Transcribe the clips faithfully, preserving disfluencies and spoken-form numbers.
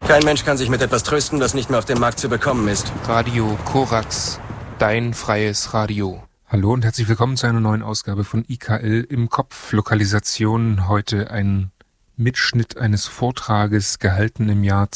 Kein Mensch kann sich mit etwas trösten, das nicht mehr auf dem Markt zu bekommen ist. Radio Korax, dein freies Radio. Hallo und herzlich willkommen zu einer neuen Ausgabe von I K L im Kopf. Lokalisation, heute ein Mitschnitt eines Vortrages, gehalten im Jahr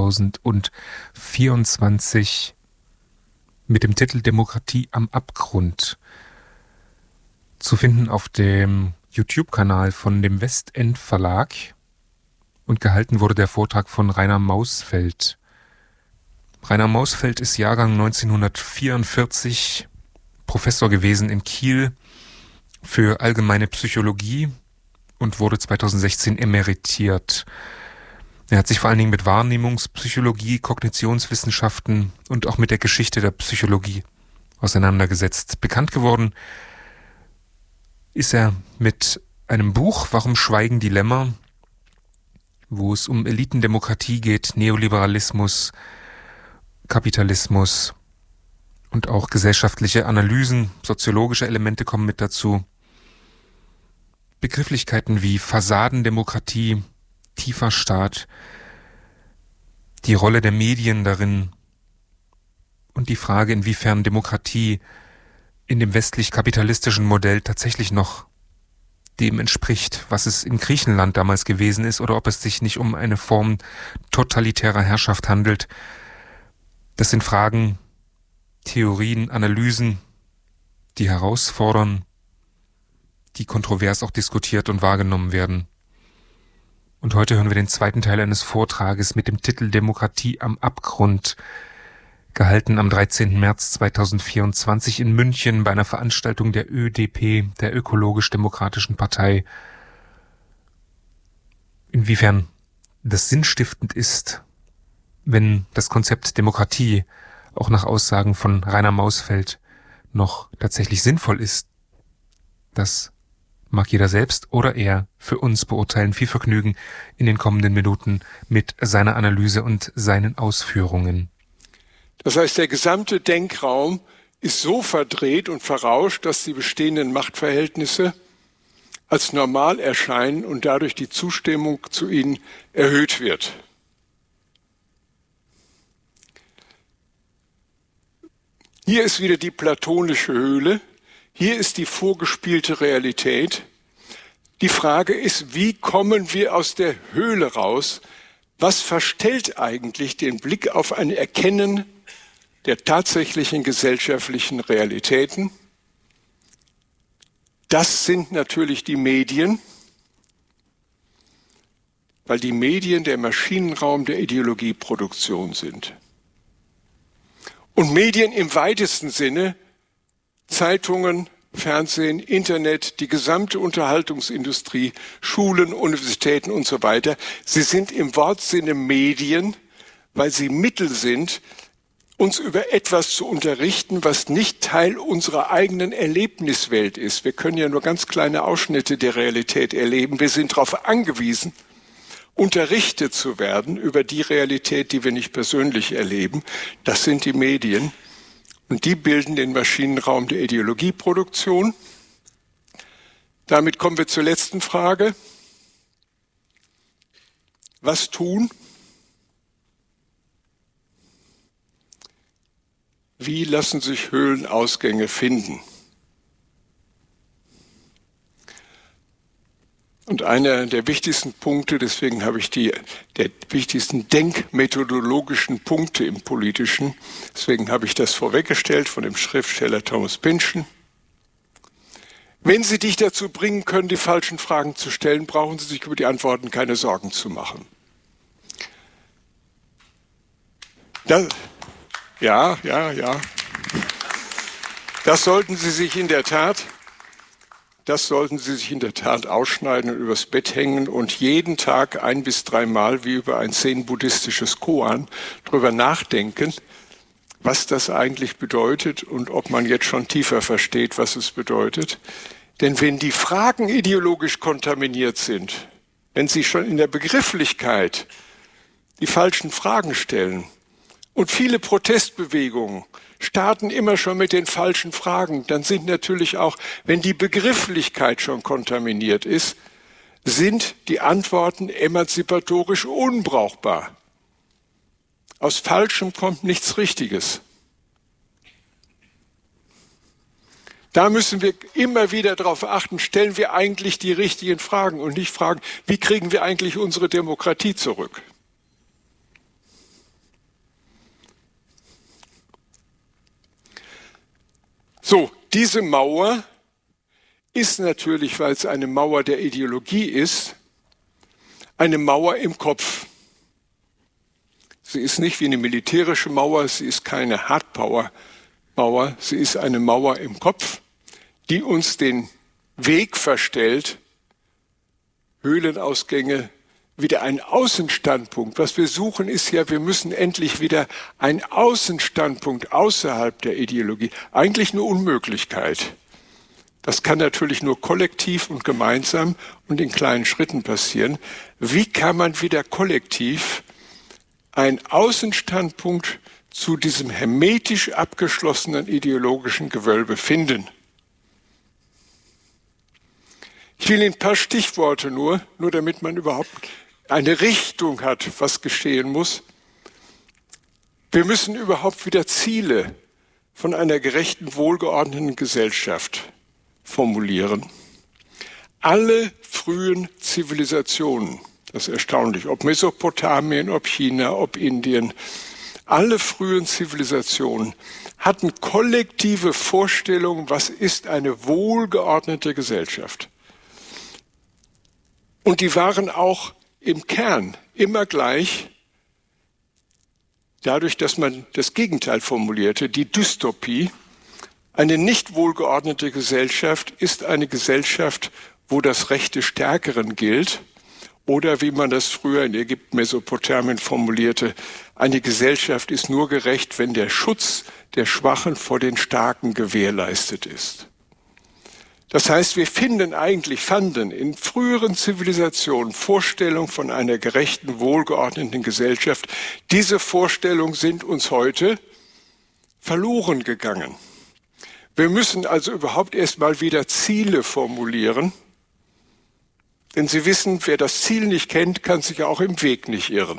zweitausendvierundzwanzig mit dem Titel Demokratie am Abgrund. Zu finden auf dem YouTube-Kanal von dem Westend Verlag. Und gehalten wurde der Vortrag von Rainer Mausfeld. Rainer Mausfeld ist Jahrgang neunzehnhundertvierundvierzig, Professor gewesen in Kiel für allgemeine Psychologie und wurde zweitausendsechzehn emeritiert. Er hat sich vor allen Dingen mit Wahrnehmungspsychologie, Kognitionswissenschaften und auch mit der Geschichte der Psychologie auseinandergesetzt. Bekannt geworden ist er mit einem Buch, Warum schweigen die Lämmer?, wo es um Elitendemokratie geht, Neoliberalismus, Kapitalismus und auch gesellschaftliche Analysen, soziologische Elemente kommen mit dazu. Begrifflichkeiten wie Fassadendemokratie, tiefer Staat, die Rolle der Medien darin und die Frage, inwiefern Demokratie in dem westlich-kapitalistischen Modell tatsächlich noch dem entspricht, was es in Griechenland damals gewesen ist, oder ob es sich nicht um eine Form totalitärer Herrschaft handelt. Das sind Fragen, Theorien, Analysen, die herausfordern, die kontrovers auch diskutiert und wahrgenommen werden. Und heute hören wir den zweiten Teil eines Vortrages mit dem Titel Demokratie am Abgrund, gehalten am dreizehnten März zweitausendvierundzwanzig in München bei einer Veranstaltung der Ö D P, der Ökologisch-Demokratischen Partei. Inwiefern das sinnstiftend ist, wenn das Konzept Demokratie auch nach Aussagen von Rainer Mausfeld noch tatsächlich sinnvoll ist, das mag jeder selbst oder er für uns beurteilen. Viel Vergnügen in den kommenden Minuten mit seiner Analyse und seinen Ausführungen. Das heißt, der gesamte Denkraum ist so verdreht und verrauscht, dass die bestehenden Machtverhältnisse als normal erscheinen und dadurch die Zustimmung zu ihnen erhöht wird. Hier ist wieder die platonische Höhle. Hier ist die vorgespielte Realität. Die Frage ist, wie kommen wir aus der Höhle raus? Was verstellt eigentlich den Blick auf ein Erkennen der tatsächlichen gesellschaftlichen Realitäten? Das sind natürlich die Medien, weil die Medien der Maschinenraum der Ideologieproduktion sind. Und Medien im weitesten Sinne, Zeitungen, Fernsehen, Internet, die gesamte Unterhaltungsindustrie, Schulen, Universitäten und so weiter, sie sind im Wortsinne Medien, weil sie Mittel sind, uns über etwas zu unterrichten, was nicht Teil unserer eigenen Erlebniswelt ist. Wir können ja nur ganz kleine Ausschnitte der Realität erleben. Wir sind darauf angewiesen, unterrichtet zu werden über die Realität, die wir nicht persönlich erleben. Das sind die Medien. Und die bilden den Maschinenraum der Ideologieproduktion. Damit kommen wir zur letzten Frage. Was tun? Wie lassen sich Höhlenausgänge finden? Und einer der wichtigsten Punkte, deswegen habe ich die der wichtigsten denkmethodologischen Punkte im Politischen, deswegen habe ich das vorweggestellt von dem Schriftsteller Thomas Pynchon. Wenn Sie dich dazu bringen können, die falschen Fragen zu stellen, brauchen Sie sich über die Antworten keine Sorgen zu machen. Das, ja, ja, ja. Das sollten Sie sich in der Tat, das sollten Sie sich in der Tat ausschneiden und übers Bett hängen und jeden Tag ein bis dreimal wie über ein zen-buddhistisches Koan drüber nachdenken, was das eigentlich bedeutet und ob man jetzt schon tiefer versteht, was es bedeutet. Denn wenn die Fragen ideologisch kontaminiert sind, wenn Sie schon in der Begrifflichkeit die falschen Fragen stellen, und viele Protestbewegungen starten immer schon mit den falschen Fragen, dann sind natürlich auch, wenn die Begrifflichkeit schon kontaminiert ist, sind die Antworten emanzipatorisch unbrauchbar. Aus Falschem kommt nichts Richtiges. Da müssen wir immer wieder darauf achten, stellen wir eigentlich die richtigen Fragen und nicht fragen, wie kriegen wir eigentlich unsere Demokratie zurück? So, diese Mauer ist natürlich, weil es eine Mauer der Ideologie ist, eine Mauer im Kopf. Sie ist nicht wie eine militärische Mauer, sie ist keine Hardpower-Mauer, sie ist eine Mauer im Kopf, die uns den Weg verstellt, Höhlenausgänge, wieder ein Außenstandpunkt. Was wir suchen ist ja, wir müssen endlich wieder einen Außenstandpunkt außerhalb der Ideologie. Eigentlich eine Unmöglichkeit. Das kann natürlich nur kollektiv und gemeinsam und in kleinen Schritten passieren. Wie kann man wieder kollektiv einen Außenstandpunkt zu diesem hermetisch abgeschlossenen ideologischen Gewölbe finden? Ich will Ihnen ein paar Stichworte nur, nur damit man überhaupt eine Richtung hat, was geschehen muss. Wir müssen überhaupt wieder Ziele von einer gerechten, wohlgeordneten Gesellschaft formulieren. Alle frühen Zivilisationen, das ist erstaunlich, ob Mesopotamien, ob China, ob Indien, alle frühen Zivilisationen hatten kollektive Vorstellungen, was ist eine wohlgeordnete Gesellschaft. Und die waren auch im Kern immer gleich, dadurch, dass man das Gegenteil formulierte, die Dystopie. Eine nicht wohlgeordnete Gesellschaft ist eine Gesellschaft, wo das Recht des Stärkeren gilt. Oder wie man das früher in Ägypten, Mesopotamien formulierte, eine Gesellschaft ist nur gerecht, wenn der Schutz der Schwachen vor den Starken gewährleistet ist. Das heißt, wir finden eigentlich, fanden in früheren Zivilisationen Vorstellungen von einer gerechten, wohlgeordneten Gesellschaft. Diese Vorstellungen sind uns heute verloren gegangen. Wir müssen also überhaupt erst mal wieder Ziele formulieren. Denn Sie wissen, wer das Ziel nicht kennt, kann sich auch im Weg nicht irren.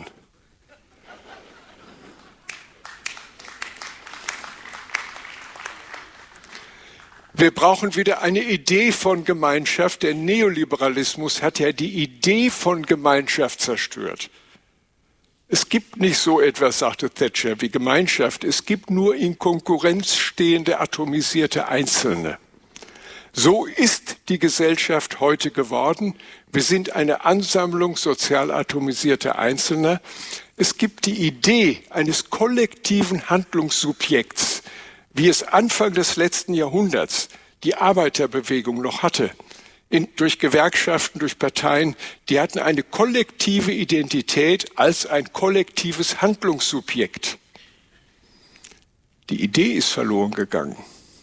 Wir brauchen wieder eine Idee von Gemeinschaft. Der Neoliberalismus hat ja die Idee von Gemeinschaft zerstört. Es gibt nicht so etwas, sagte Thatcher, wie Gemeinschaft. Es gibt nur in Konkurrenz stehende atomisierte Einzelne. So ist die Gesellschaft heute geworden. Wir sind eine Ansammlung sozial atomisierter Einzelner. Es gibt die Idee eines kollektiven Handlungssubjekts, wie es Anfang des letzten Jahrhunderts die Arbeiterbewegung noch hatte, in, durch Gewerkschaften, durch Parteien, die hatten eine kollektive Identität als ein kollektives Handlungssubjekt. Die Idee ist verloren gegangen.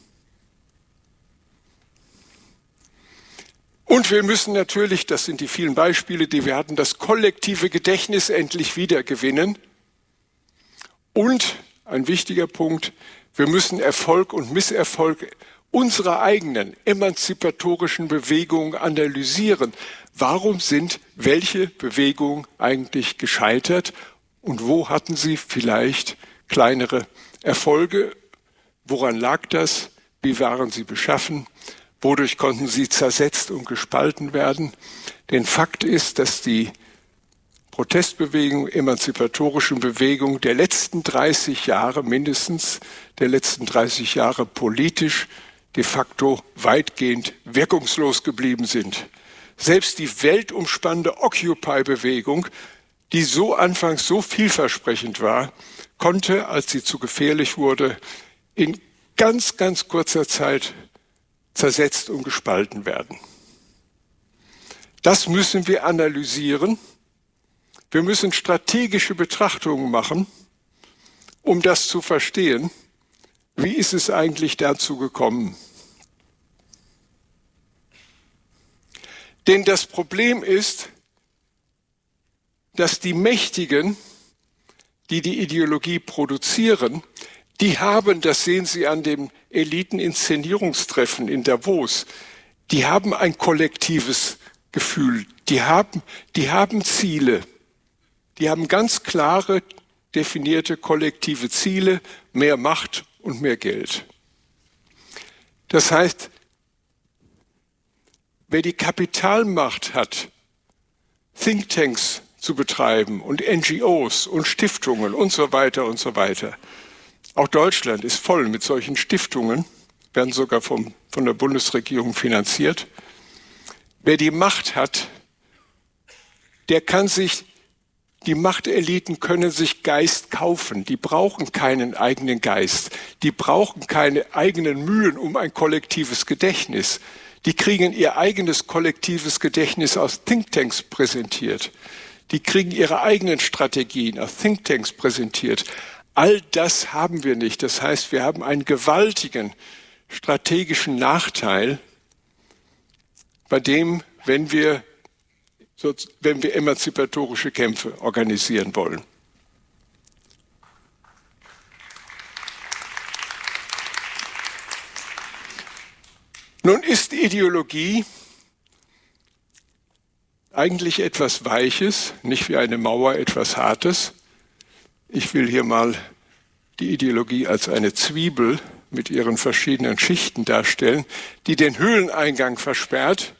Und wir müssen natürlich, das sind die vielen Beispiele, die wir hatten, das kollektive Gedächtnis endlich wiedergewinnen. Und ein wichtiger Punkt, wir müssen Erfolg und Misserfolg unserer eigenen emanzipatorischen Bewegungen analysieren. Warum sind welche Bewegungen eigentlich gescheitert und wo hatten sie vielleicht kleinere Erfolge? Woran lag das? Wie waren sie beschaffen? Wodurch konnten sie zersetzt und gespalten werden? Denn Fakt ist, dass die Protestbewegung, emanzipatorischen Bewegung der letzten dreißig Jahre mindestens, der letzten dreißig Jahre politisch de facto weitgehend wirkungslos geblieben sind. Selbst die weltumspannende Occupy-Bewegung, die so anfangs so vielversprechend war, konnte, als sie zu gefährlich wurde, in ganz, ganz kurzer Zeit zersetzt und gespalten werden. Das müssen wir analysieren. Wir müssen strategische Betrachtungen machen, um das zu verstehen. Wie ist es eigentlich dazu gekommen? Denn das Problem ist, dass die Mächtigen, die die Ideologie produzieren, die haben, das sehen Sie an dem Eliten-Inszenierungstreffen in Davos, die haben ein kollektives Gefühl, die haben, die haben Ziele, die haben ganz klare definierte kollektive Ziele, mehr Macht und mehr Geld. Das heißt, wer die Kapitalmacht hat, Thinktanks zu betreiben und N G Os und Stiftungen und so weiter und so weiter. Auch Deutschland ist voll mit solchen Stiftungen, werden sogar vom, von der Bundesregierung finanziert. Wer die Macht hat, der kann sich, die Machteliten können sich Geist kaufen. Die brauchen keinen eigenen Geist. Die brauchen keine eigenen Mühen um ein kollektives Gedächtnis. Die kriegen ihr eigenes kollektives Gedächtnis aus Thinktanks präsentiert. Die kriegen ihre eigenen Strategien aus Thinktanks präsentiert. All das haben wir nicht. Das heißt, wir haben einen gewaltigen strategischen Nachteil, bei dem, wenn wir, wenn wir emanzipatorische Kämpfe organisieren wollen. Nun ist Ideologie eigentlich etwas Weiches, nicht wie eine Mauer etwas Hartes. Ich will hier mal die Ideologie als eine Zwiebel mit ihren verschiedenen Schichten darstellen, die den Höhleneingang versperrt.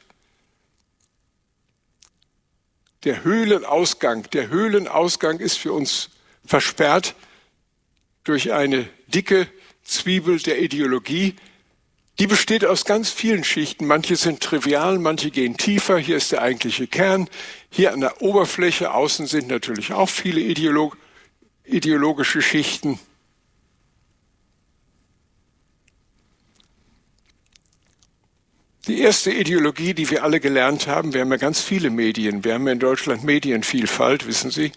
Der Höhlenausgang, der Höhlenausgang ist für uns versperrt durch eine dicke Zwiebel der Ideologie. Die besteht aus ganz vielen Schichten. Manche sind trivial, manche gehen tiefer. Hier ist der eigentliche Kern. Hier an der Oberfläche, außen sind natürlich auch viele Ideolog- ideologische Schichten. Die erste Ideologie, die wir alle gelernt haben, wir haben ja ganz viele Medien. Wir haben ja in Deutschland Medienvielfalt, wissen Sie.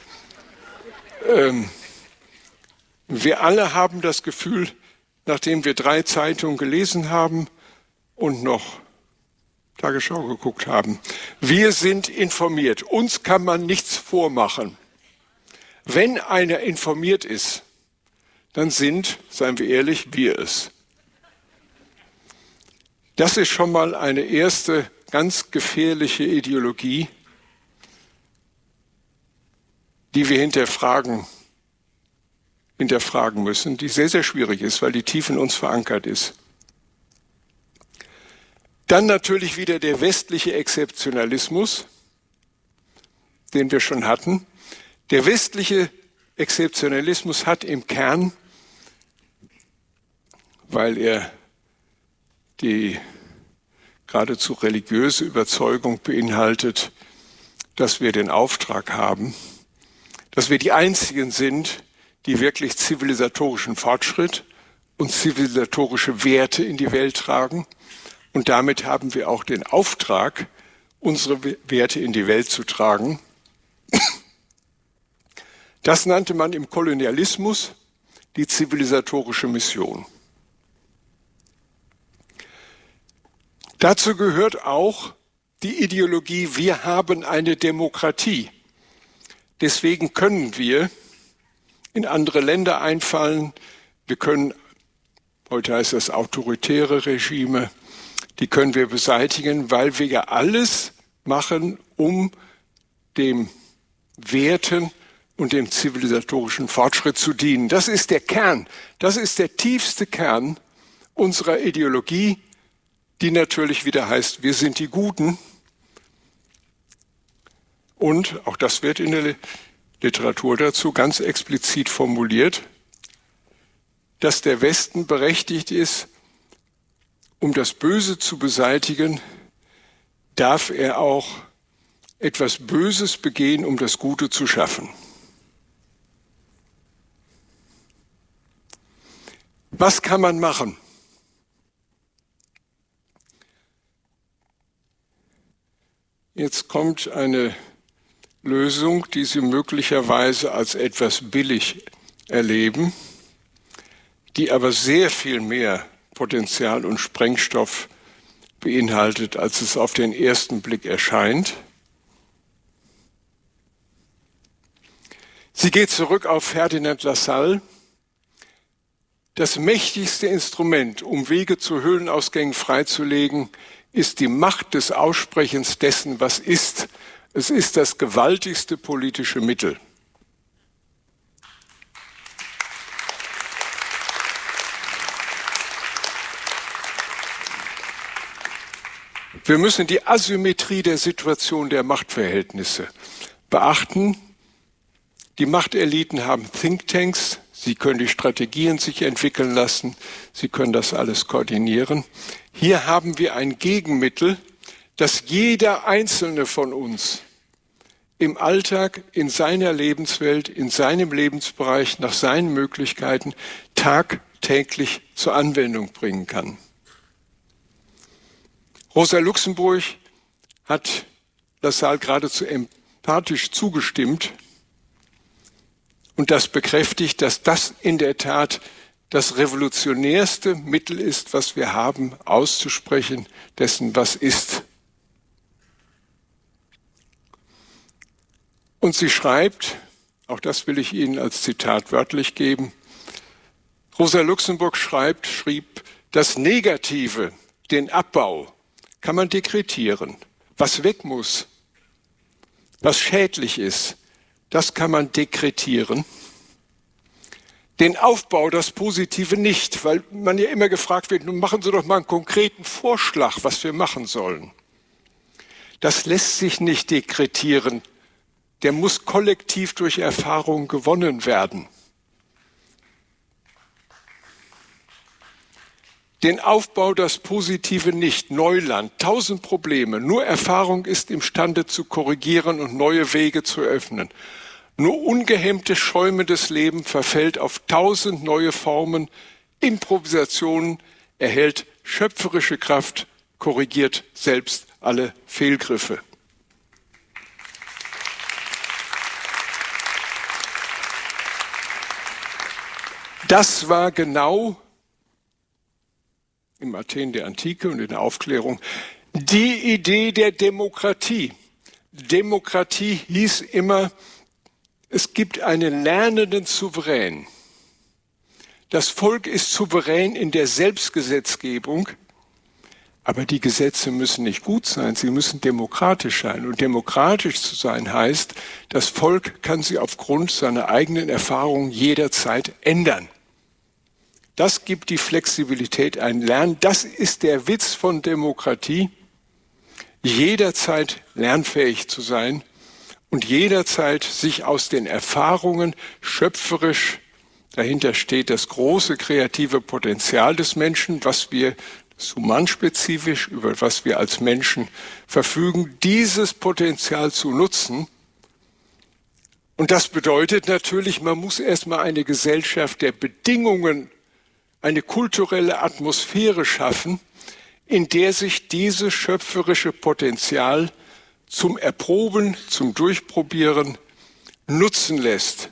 Ähm, wir alle haben das Gefühl, nachdem wir drei Zeitungen gelesen haben und noch Tagesschau geguckt haben, wir sind informiert. Uns kann man nichts vormachen. Wenn einer informiert ist, dann sind, seien wir ehrlich, wir es. Das ist schon mal eine erste ganz gefährliche Ideologie, die wir hinterfragen, hinterfragen müssen, die sehr, sehr schwierig ist, weil die tief in uns verankert ist. Dann natürlich wieder der westliche Exzeptionalismus, den wir schon hatten. Der westliche Exzeptionalismus hat im Kern, weil er die geradezu religiöse Überzeugung beinhaltet, dass wir den Auftrag haben, dass wir die Einzigen sind, die wirklich zivilisatorischen Fortschritt und zivilisatorische Werte in die Welt tragen. Und damit haben wir auch den Auftrag, unsere Werte in die Welt zu tragen. Das nannte man im Kolonialismus die zivilisatorische Mission. Dazu gehört auch die Ideologie, wir haben eine Demokratie. Deswegen können wir in andere Länder einfallen. Wir können, heute heißt das autoritäre Regime, die können wir beseitigen, weil wir ja alles machen, um dem Werten und dem zivilisatorischen Fortschritt zu dienen. Das ist der Kern, das ist der tiefste Kern unserer Ideologie, die natürlich wieder heißt, wir sind die Guten. Und auch das wird in der Literatur dazu ganz explizit formuliert, dass der Westen berechtigt ist, um das Böse zu beseitigen, darf er auch etwas Böses begehen, um das Gute zu schaffen. Was kann man machen? Jetzt kommt eine Lösung, die Sie möglicherweise als etwas billig erleben, die aber sehr viel mehr Potenzial und Sprengstoff beinhaltet, als es auf den ersten Blick erscheint. Sie geht zurück auf Ferdinand Lassalle. Das mächtigste Instrument, um Wege zu Höhlenausgängen freizulegen, ist die Macht des Aussprechens dessen, was ist. Es ist das gewaltigste politische Mittel. Wir müssen die Asymmetrie der Situation der Machtverhältnisse beachten. Die Machteliten haben Thinktanks, sie können die Strategien sich entwickeln lassen, sie können das alles koordinieren. Hier haben wir ein Gegenmittel, das jeder Einzelne von uns im Alltag, in seiner Lebenswelt, in seinem Lebensbereich, nach seinen Möglichkeiten tagtäglich zur Anwendung bringen kann. Rosa Luxemburg hat Lassalle geradezu empathisch zugestimmt und das bekräftigt, dass das in der Tat das revolutionärste Mittel ist, was wir haben, auszusprechen dessen, was ist. Und sie schreibt, auch das will ich Ihnen als Zitat wörtlich geben, Rosa Luxemburg schreibt, schrieb, das Negative, den Abbau, kann man dekretieren. Was weg muss, was schädlich ist, das kann man dekretieren. Den Aufbau, das Positive nicht, weil man ja immer gefragt wird, nun machen Sie doch mal einen konkreten Vorschlag, was wir machen sollen. Das lässt sich nicht dekretieren. Der muss kollektiv durch Erfahrung gewonnen werden. Den Aufbau, das Positive nicht, Neuland, tausend Probleme. Nur Erfahrung ist imstande zu korrigieren und neue Wege zu öffnen. Nur ungehemmtes, schäumendes Leben verfällt auf tausend neue Formen. Improvisationen erhält schöpferische Kraft, korrigiert selbst alle Fehlgriffe. Das war genau im Athen der Antike und in der Aufklärung die Idee der Demokratie. Demokratie hieß immer, es gibt einen lernenden Souverän. Das Volk ist souverän in der Selbstgesetzgebung, aber die Gesetze müssen nicht gut sein, sie müssen demokratisch sein. Und demokratisch zu sein heißt, das Volk kann sie aufgrund seiner eigenen Erfahrungen jederzeit ändern. Das gibt die Flexibilität, ein Lernen. Das ist der Witz von Demokratie, jederzeit lernfähig zu sein und jederzeit sich aus den Erfahrungen schöpferisch, dahinter steht das große kreative Potenzial des Menschen, was wir humanspezifisch, über was wir als Menschen verfügen, dieses Potenzial zu nutzen. Und das bedeutet natürlich, man muss erstmal eine Gesellschaft der Bedingungen, eine kulturelle Atmosphäre schaffen, in der sich dieses schöpferische Potenzial zum Erproben, zum Durchprobieren nutzen lässt.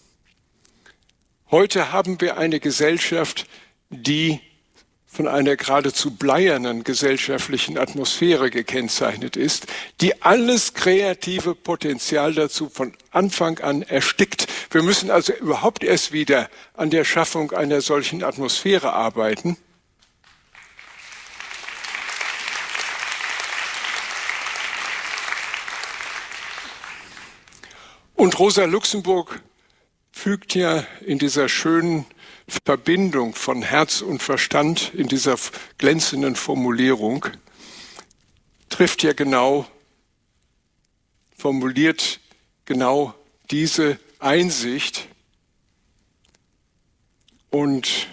Heute haben wir eine Gesellschaft, die von einer geradezu bleiernen gesellschaftlichen Atmosphäre gekennzeichnet ist, die alles kreative Potenzial dazu von Anfang an erstickt. Wir müssen also überhaupt erst wieder an der Schaffung einer solchen Atmosphäre arbeiten. Und Rosa Luxemburg fügt ja in dieser schönen Verbindung von Herz und Verstand, in dieser glänzenden Formulierung, trifft ja genau, formuliert genau diese Einsicht. Und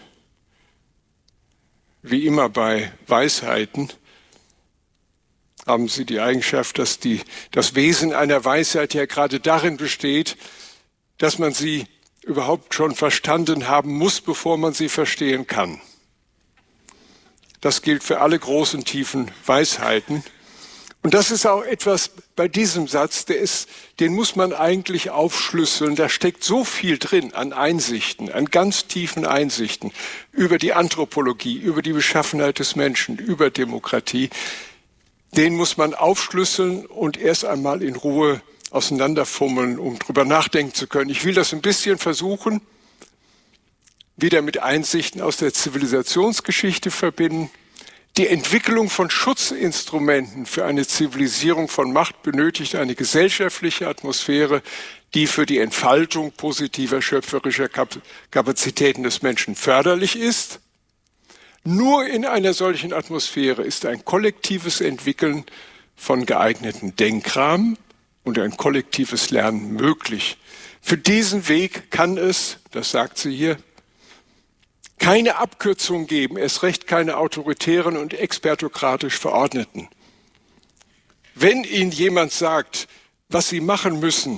wie immer bei Weisheiten haben sie die Eigenschaft, dass die, das Wesen einer Weisheit ja gerade darin besteht, dass man sie überhaupt schon verstanden haben muss, bevor man sie verstehen kann. Das gilt für alle großen, tiefen Weisheiten. Und das ist auch etwas bei diesem Satz, der ist, den muss man eigentlich aufschlüsseln. Da steckt so viel drin an Einsichten, an ganz tiefen Einsichten über die Anthropologie, über die Beschaffenheit des Menschen, über Demokratie. Den muss man aufschlüsseln und erst einmal in Ruhe auseinanderfummeln, um drüber nachdenken zu können. Ich will das ein bisschen versuchen, wieder mit Einsichten aus der Zivilisationsgeschichte verbinden. Die Entwicklung von Schutzinstrumenten für eine Zivilisierung von Macht benötigt eine gesellschaftliche Atmosphäre, die für die Entfaltung positiver schöpferischer Kapazitäten des Menschen förderlich ist. Nur in einer solchen Atmosphäre ist ein kollektives Entwickeln von geeigneten Denkrahmen und ein kollektives Lernen möglich. Für diesen Weg kann es, das sagt sie hier, keine Abkürzung geben, erst recht keine autoritären und expertokratisch Verordneten. Wenn Ihnen jemand sagt, was Sie machen müssen,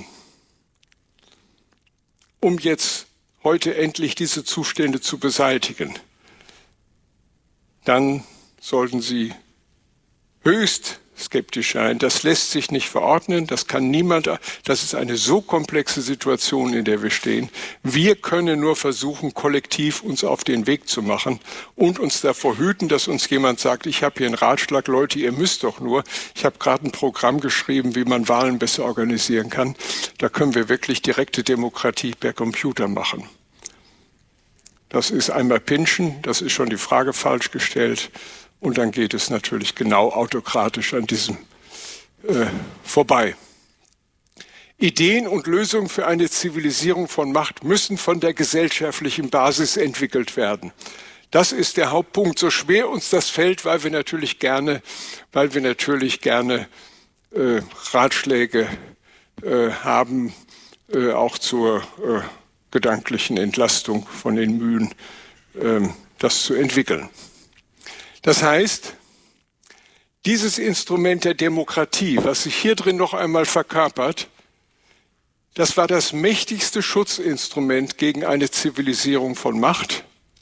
um jetzt heute endlich diese Zustände zu beseitigen, dann sollten Sie höchst skeptisch sein. Das lässt sich nicht verordnen, das kann niemand, das ist eine so komplexe Situation, in der wir stehen. Wir können nur versuchen, kollektiv uns auf den Weg zu machen und uns davor hüten, dass uns jemand sagt, ich habe hier einen Ratschlag, Leute, ihr müsst doch nur. Ich habe gerade ein Programm geschrieben, wie man Wahlen besser organisieren kann. Da können wir wirklich direkte Demokratie per Computer machen. Das ist einmal pinschen, das ist schon die Frage falsch gestellt. Und dann geht es natürlich genau autokratisch an diesem äh, vorbei. Ideen und Lösungen für eine Zivilisierung von Macht müssen von der gesellschaftlichen Basis entwickelt werden. Das ist der Hauptpunkt. So schwer uns das fällt, weil wir natürlich gerne, weil wir natürlich gerne äh, Ratschläge äh, haben, äh, auch zur äh, gedanklichen Entlastung von den Mühen, äh, das zu entwickeln. Das heißt, dieses Instrument der Demokratie, was sich hier drin noch einmal verkörpert, das war das mächtigste Schutzinstrument gegen eine Zivilisierung von Macht.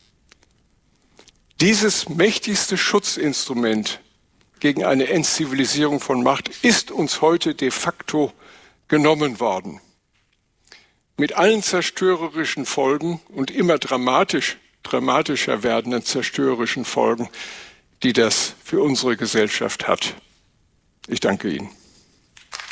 Dieses mächtigste Schutzinstrument gegen eine Entzivilisierung von Macht ist uns heute de facto genommen worden. Mit allen zerstörerischen Folgen und immer dramatisch, dramatischer werdenden zerstörerischen Folgen, die das für unsere Gesellschaft hat. Ich danke Ihnen.